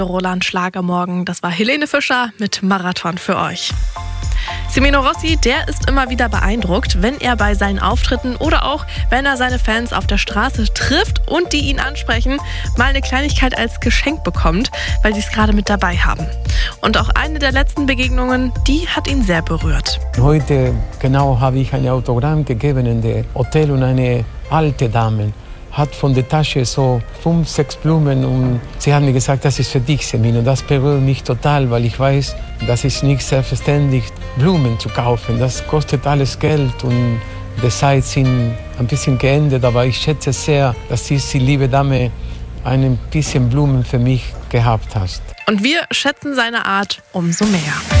Roland Schlagermorgen, das war Helene Fischer mit Marathon für euch. Semino Rossi, der ist immer wieder beeindruckt, wenn er bei seinen Auftritten oder auch, wenn er seine Fans auf der Straße trifft und die ihn ansprechen, mal eine Kleinigkeit als Geschenk bekommt, weil sie es gerade mit dabei haben. Und auch eine der letzten Begegnungen, die hat ihn sehr berührt. Heute genau habe ich ein Autogramm gegeben in dem Hotel und eine alte Dame hat von der Tasche so 5, 6 Blumen und sie hat mir gesagt, das ist für dich, Semino. Das berührt mich total, weil ich weiß, das ist nicht selbstverständlich, Blumen zu kaufen. Das kostet alles Geld und die Zeit sind ein bisschen geändert, aber ich schätze sehr, dass diese liebe Dame ein bisschen Blumen für mich gehabt hat. Und wir schätzen seine Art umso mehr.